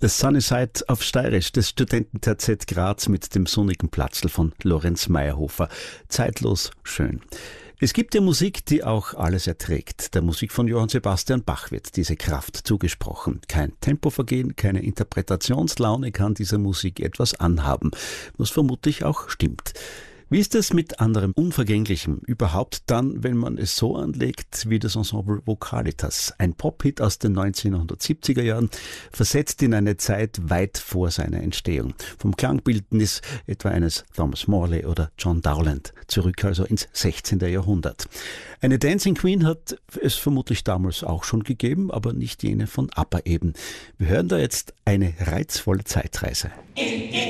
Das Sunnyside auf Steirisch des Studenten-TZ Graz mit dem sonnigen Platzl von Lorenz Meyerhofer. Zeitlos schön. Es gibt ja Musik, die auch alles erträgt. Der Musik von Johann Sebastian Bach wird diese Kraft zugesprochen. Kein Tempovergehen, keine Interpretationslaune kann dieser Musik etwas anhaben, was vermutlich auch stimmt. Wie ist es mit anderem Unvergänglichem? Überhaupt dann, wenn man es so anlegt wie das Ensemble Vocalitas. Ein Pop-Hit aus den 1970er Jahren, versetzt in eine Zeit weit vor seiner Entstehung. Vom Klangbildnis etwa eines Thomas Morley oder John Dowland. Zurück also ins 16. Jahrhundert. Eine Dancing Queen hat es vermutlich damals auch schon gegeben, aber nicht jene von ABBA eben. Wir hören da jetzt eine reizvolle Zeitreise.